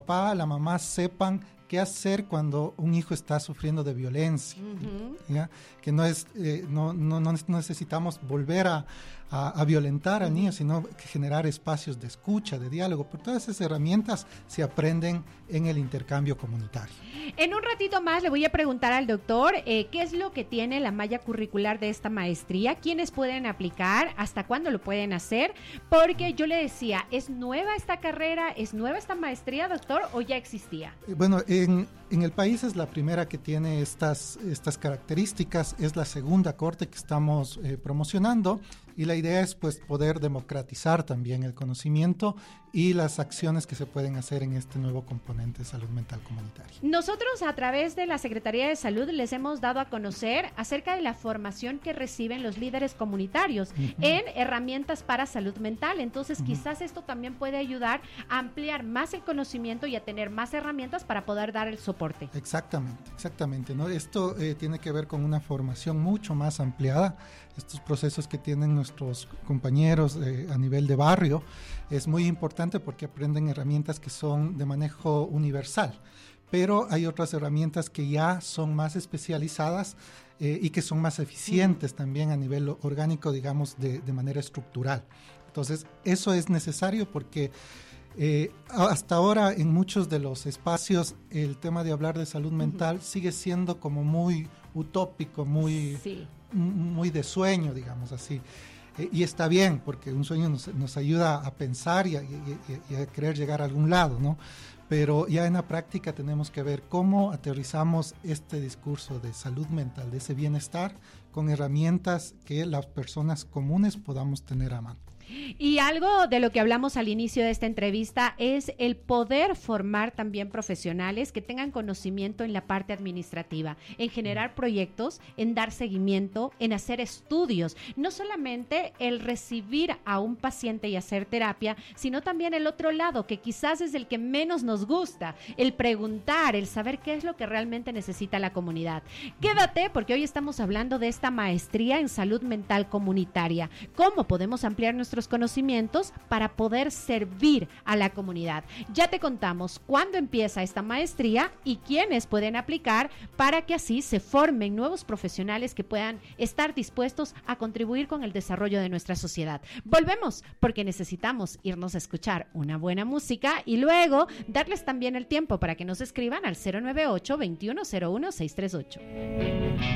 papá, la mamá sepan qué hacer cuando un hijo está sufriendo de violencia, ¿ya? Que no necesitamos volver a violentar al niño, sino que generar espacios de escucha, de diálogo. Por todas esas herramientas se aprenden en el intercambio comunitario. En un ratito más le voy a preguntar al doctor qué es lo que tiene la malla curricular de esta maestría, quiénes pueden aplicar, hasta cuándo lo pueden hacer, porque yo le decía, ¿es nueva esta carrera, es nueva esta maestría, doctor, o ya existía? Bueno, en el país es la primera que tiene estas características, es la segunda corte que estamos promocionando, y la idea es pues poder democratizar también el conocimiento y las acciones que se pueden hacer en este nuevo componente de salud mental comunitaria. Nosotros a través de la Secretaría de Salud les hemos dado a conocer acerca de la formación que reciben los líderes comunitarios en herramientas para salud mental. Entonces quizás esto también puede ayudar a ampliar más el conocimiento y a tener más herramientas para poder dar el soporte. Exactamente, ¿no? Esto tiene que ver con una formación mucho más ampliada. Estos procesos que tienen nuestros compañeros a nivel de barrio es muy importante porque aprenden herramientas que son de manejo universal, pero hay otras herramientas que ya son más especializadas y que son más eficientes también a nivel orgánico, digamos, de manera estructural. Entonces, eso es necesario porque hasta ahora en muchos de los espacios el tema de hablar de salud mental sigue siendo como muy utópico, muy de sueño, digamos así. Y está bien, porque un sueño nos ayuda a pensar y a querer llegar a algún lado, ¿no? Pero ya en la práctica tenemos que ver cómo aterrizamos este discurso de salud mental, de ese bienestar, con herramientas que las personas comunes podamos tener a mano. Y algo de lo que hablamos al inicio de esta entrevista es el poder formar también profesionales que tengan conocimiento en la parte administrativa, en generar proyectos, en dar seguimiento, en hacer estudios. No solamente el recibir a un paciente y hacer terapia, sino también el otro lado, que quizás es el que menos nos gusta, el preguntar, el saber qué es lo que realmente necesita la comunidad. Quédate, porque hoy estamos hablando de esta maestría en salud mental comunitaria. ¿Cómo podemos ampliar nuestros conocimientos para poder servir a la comunidad? Ya te contamos cuándo empieza esta maestría y quiénes pueden aplicar para que así se formen nuevos profesionales que puedan estar dispuestos a contribuir con el desarrollo de nuestra sociedad. Volvemos porque necesitamos irnos a escuchar una buena música y luego darles también el tiempo para que nos escriban al 098-2101-638.